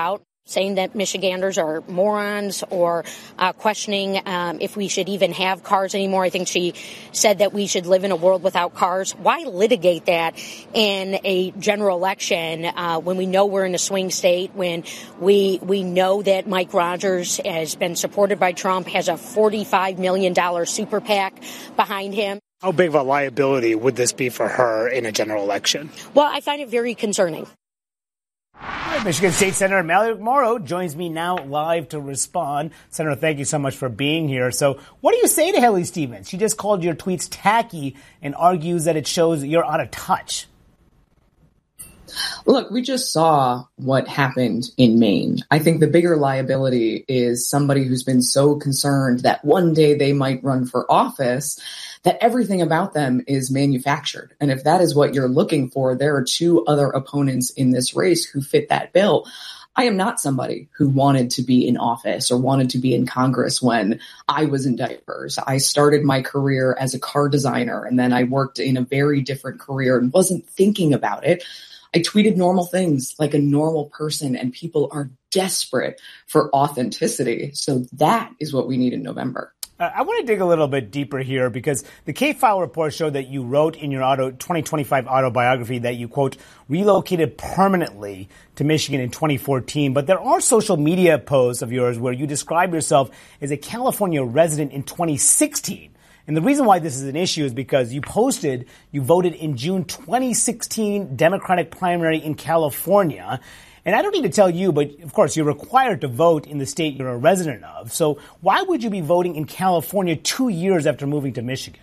saying that Michiganders are morons or uh, questioning um, if we should even have cars anymore. I think she said that we should live in a world without cars. Why litigate that in a general election uh, when we know we're in a swing state, when we we know that Mike Rogers has been supported by Trump, has a forty-five million dollars super PAC behind him?
How big of a liability would this be for her in a general election?
Well, I find it very concerning.
Michigan State Senator Mallory McMorrow joins me now live to respond. Senator, thank you so much for being here. So what do you say to Haley Stevens? She just called your tweets tacky and argues that it shows you're out of touch.
Look, we just saw what happened in Maine. I think the bigger liability is somebody who's been so concerned that one day they might run for office that everything about them is manufactured. And if that is what you're looking for, there are two other opponents in this race who fit that bill. I am not somebody who wanted to be in office or wanted to be in Congress when I was in diapers. I started my career as a car designer, and then I worked in a very different career and wasn't thinking about it. I tweeted normal things like a normal person, and people are desperate for authenticity. So that is what we need in November.
Uh, I want to dig a little bit deeper here because the K-File report showed that you wrote in your auto twenty twenty-five autobiography that you, quote, relocated permanently to Michigan in twenty fourteen. But there are social media posts of yours where you describe yourself as a California resident in twenty sixteen. And the reason why this is an issue is because you posted, you voted in June twenty sixteen Democratic primary in California. And I don't need to tell you, but of course, you're required to vote in the state you're a resident of. So why would you be voting in California two years after moving to Michigan?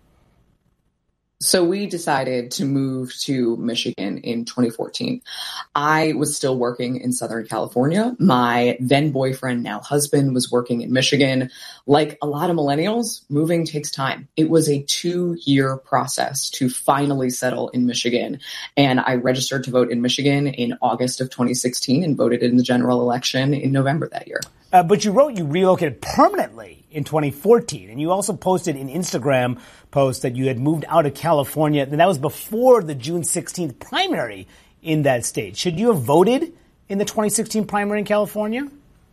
So we decided to move to Michigan in twenty fourteen. I was still working in Southern California. My then boyfriend, now husband, was working in Michigan. Like a lot of millennials, moving takes time. It was a two-year process to finally settle in Michigan. And I registered to vote in Michigan in August of twenty sixteen and voted in the general election in November that year.
Uh, but you wrote you relocated permanently in twenty fourteen, and you also posted an Instagram post that you had moved out of California, and that was before the June sixteenth primary in that state. Should you have voted in the twenty sixteen primary in California?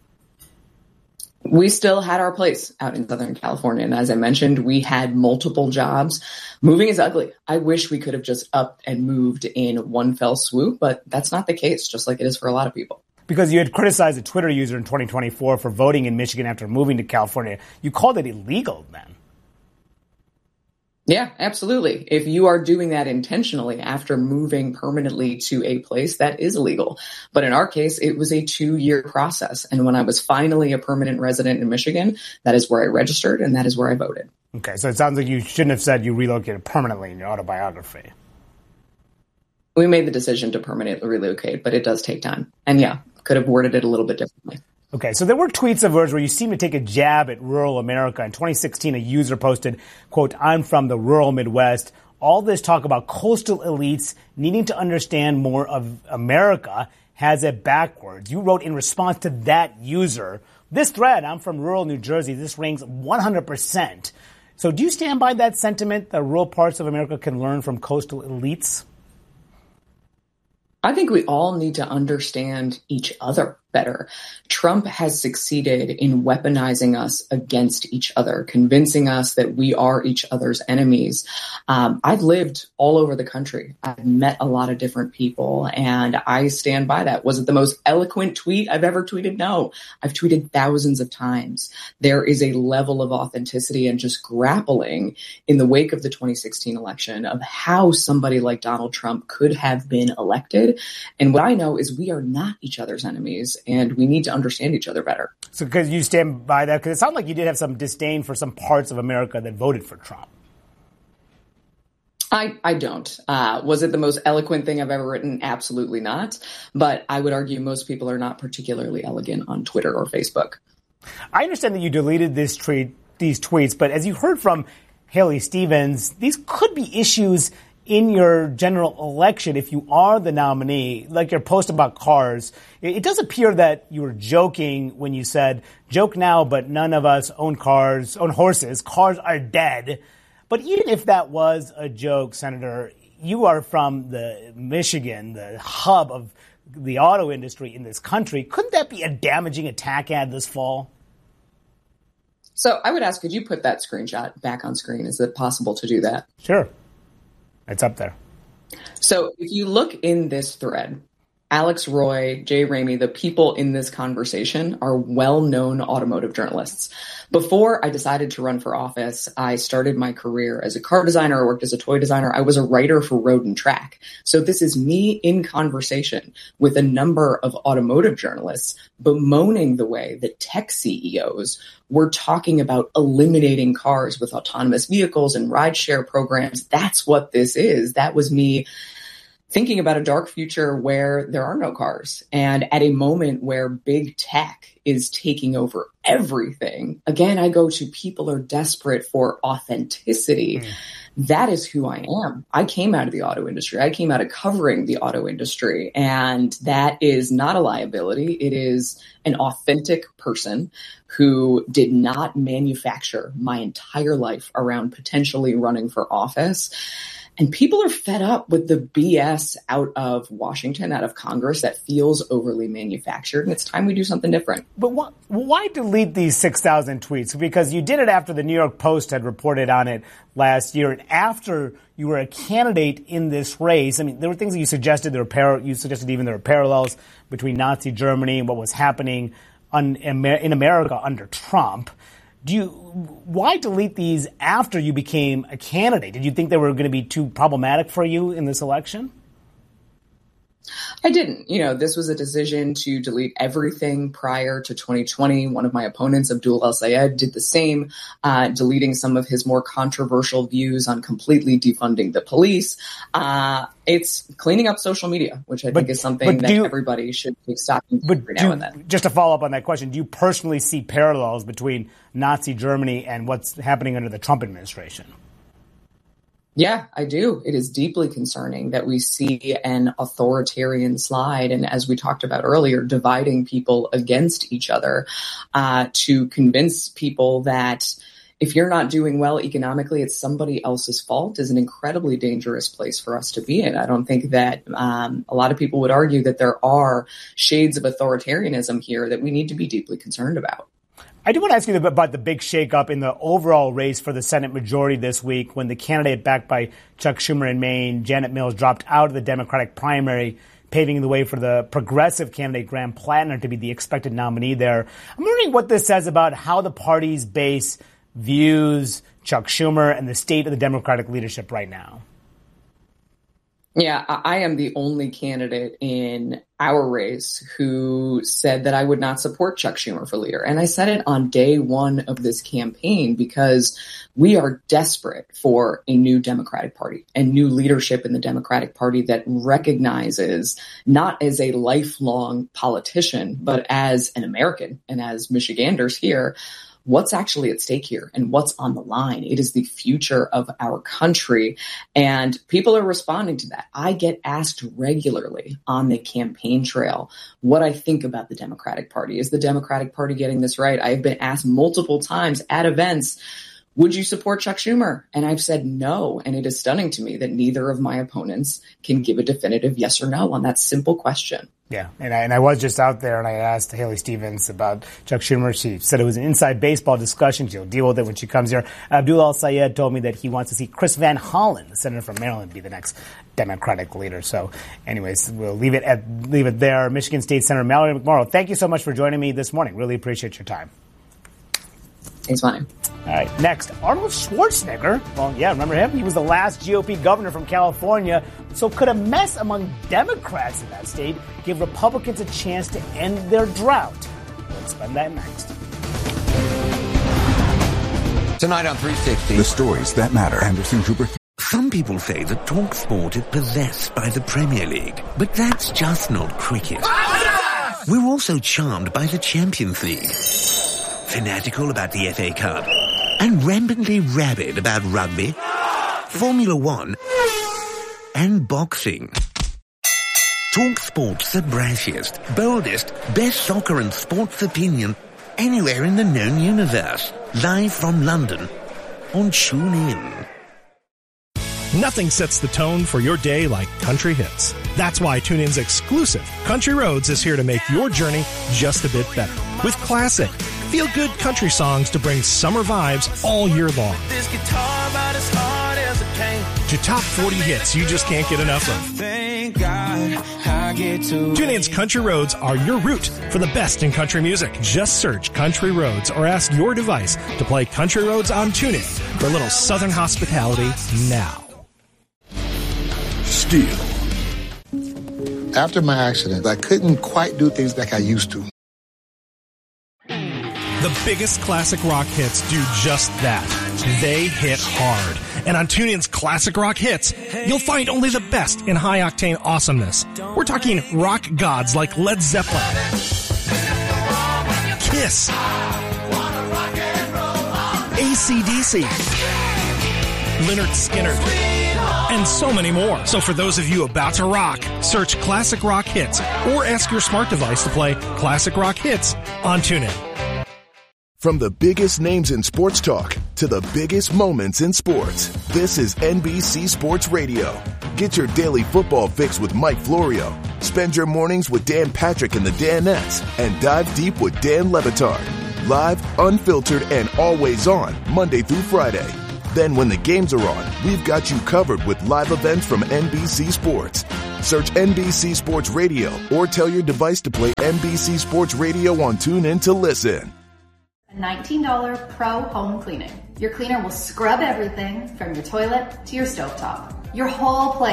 We still had our place out in Southern California, and as I mentioned, we had multiple jobs. Moving is ugly. I wish we could have just upped and moved in one fell swoop, but that's not the case, just like it is for a lot of people.
Because you had criticized a Twitter user in twenty twenty-four for voting in Michigan after moving to California. You called it illegal then.
Yeah, absolutely. If you are doing that intentionally after moving permanently to a place, that is illegal. But in our case, it was a two-year process. And when I was finally a permanent resident in Michigan, that is where I registered and that is where I voted.
Okay, so it sounds like you shouldn't have said you relocated permanently in your autobiography.
We made the decision to permanently relocate, but it does take time. And yeah, could have worded it a little bit differently.
Okay, so there were tweets of yours where you seem to take a jab at rural America. In twenty sixteen, a user posted, quote, I'm from the rural Midwest. All this talk about coastal elites needing to understand more of America has it backwards. You wrote in response to that user, this thread, I'm from rural New Jersey, this ranks one hundred percent. So do you stand by that sentiment that rural parts of America can learn from coastal elites?
I think we all need to understand each other better. Trump has succeeded in weaponizing us against each other, convincing us that we are each other's enemies. Um, I've lived all over the country. I've met a lot of different people, and I stand by that. Was it the most eloquent tweet I've ever tweeted? No. I've tweeted thousands of times. There is a level of authenticity and just grappling in the wake of the twenty sixteen election of how somebody like Donald Trump could have been elected. And what I know is we are not each other's enemies, and we need to understand each other better.
So because you stand by that, because it sounds like you did have some disdain for some parts of America that voted for Trump.
I, I don't. Uh, was it the most eloquent thing I've ever written? Absolutely not. But I would argue most people are not particularly elegant on Twitter or Facebook.
I understand that you deleted this tweet, these tweets, but as you heard from Haley Stevens, these could be issues in your general election if you are the nominee, like your post about cars. It does appear that you were joking when you said, joke now, but none of us own cars, own horses. Cars are dead. But even if that was a joke, Senator, you are from the Michigan, the hub of the auto industry in this country. Couldn't that be a damaging attack ad this fall?
So I would ask, could you put that screenshot back on screen? Is it possible to do that?
Sure. It's up there.
So if you look in this thread, Alex Roy, Jay Ramey, the people in this conversation are well-known automotive journalists. Before I decided to run for office, I started my career as a car designer. I worked as a toy designer. I was a writer for Road and Track. So this is me in conversation with a number of automotive journalists bemoaning the way that tech C E Os were talking about eliminating cars with autonomous vehicles and rideshare programs. That's what this is. That was me thinking about a dark future where there are no cars, and at a moment where big tech is taking over everything. Again, I go to people are desperate for authenticity. Mm. That is who I am. I came out of the auto industry. I came out of covering the auto industry, and that is not a liability. It is an authentic person who did not manufacture my entire life around potentially running for office. And people are fed up with the B S out of Washington, out of Congress, that feels overly manufactured. And it's time we do something different.
But why, why delete these six thousand tweets? Because you did it after the New York Post had reported on it last year. And after you were a candidate in this race, I mean, there were things that you suggested. There were par- you suggested even there were parallels between Nazi Germany and what was happening on, in America under Trump. Do you, why delete these after you became a candidate? Did you think they were going to be too problematic for you in this election?
I didn't. You know, this was a decision to delete everything prior to twenty twenty. One of my opponents, Abdul El-Sayed, did the same, uh, deleting some of his more controversial views on completely defunding the police. Uh, it's cleaning up social media, which I but, think is something that you, everybody should take stock in every now
you,
and then.
Just to follow up on that question, do you personally see parallels between Nazi Germany and what's happening under the Trump administration?
Yeah, I do. It is deeply concerning that we see an authoritarian slide, and as we talked about earlier, dividing people against each other uh, to convince people that if you're not doing well economically, it's somebody else's fault is an incredibly dangerous place for us to be in. I don't think that um, a lot of people would argue that there are shades of authoritarianism here that we need to be deeply concerned about.
I do want to ask you about the big shakeup in the overall race for the Senate majority this week when the candidate backed by Chuck Schumer in Maine, Janet Mills, dropped out of the Democratic primary, paving the way for the progressive candidate Graham Plattner to be the expected nominee there. I'm wondering what this says about how the party's base views Chuck Schumer and the state of the Democratic leadership right now.
Yeah, I am the only candidate in our race who said that I would not support Chuck Schumer for leader. And I said it on day one of this campaign because we are desperate for a new Democratic Party and new leadership in the Democratic Party that recognizes not as a lifelong politician, but as an American and as Michiganders here, what's actually at stake here and what's on the line. It is the future of our country, and people are responding to that. I get asked regularly on the campaign trail what I think about the Democratic Party. Is the Democratic Party getting this right? I have been asked multiple times at events, would you support Chuck Schumer? And I've said no. And it is stunning to me that neither of my opponents can give a definitive yes or no on that simple question.
Yeah, and I, and I was just out there and I asked Haley Stevens about Chuck Schumer. She said it was an inside baseball discussion. She'll deal with it when she comes here. Abdul El-Sayed told me that he wants to see Chris Van Hollen, the senator from Maryland, be the next Democratic leader. So anyways, we'll leave it at leave it there. Michigan State Senator Mallory McMorrow, thank you so much for joining me this morning. Really appreciate your time.
Thanks, Monty.
All right, next, Arnold Schwarzenegger. Well, yeah, remember him? He was the last G O P governor from California. So could a mess among Democrats in that state give Republicans a chance to end their drought? We'll explain that next.
Tonight on three sixty.
The stories that matter. Anderson Cooper.
Some people say that TalkSport is possessed by the Premier League, but that's just not cricket. We're also charmed by the Champions League, fanatical about the F A Cup, and rampantly rabid about rugby, Formula One, and boxing. TalkSport's the brashiest, boldest, best soccer and sports opinion anywhere in the known universe. Live from London on TuneIn.
Nothing sets the tone for your day like country hits. That's why TuneIn's exclusive Country Roads is here to make your journey just a bit better. With classic, feel-good country songs to bring summer vibes all year long.
This guitar about as hard as it came.
To top forty hits you just can't get enough of.
Thank God I get to.
TuneIn's Country Roads are your route for the best in country music. Just search Country Roads or ask your device to play Country Roads on TuneIn for a little Southern hospitality now.
Steel. After my accident, I couldn't quite do things like I used to.
The biggest classic rock hits do just that. They hit hard. And on TuneIn's Classic Rock Hits, you'll find only the best in high-octane awesomeness. We're talking rock gods like Led Zeppelin, Kiss, A C D C, Lynyrd Skynyrd, and so many more. So for those of you about to rock, search Classic Rock Hits or ask your smart device to play Classic Rock Hits on TuneIn.
From the biggest names in sports talk to the biggest moments in sports, this is N B C Sports Radio. Get your daily football fix with Mike Florio. Spend your mornings with Dan Patrick and the Danettes, and dive deep with Dan Le Batard. Live, unfiltered, and always on, Monday through Friday. Then when the games are on, we've got you covered with live events from N B C Sports. Search N B C Sports Radio or tell your device to play N B C Sports Radio on TuneIn to listen.
nineteen dollars Pro Home Cleaning. Your cleaner will scrub everything from your toilet to your stovetop. Your whole place.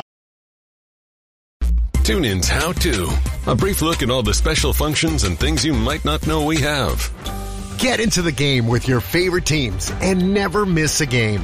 TuneIn's How To. A brief look at all the special functions and things you might not know we have.
Get into the game with your favorite teams and never miss a game.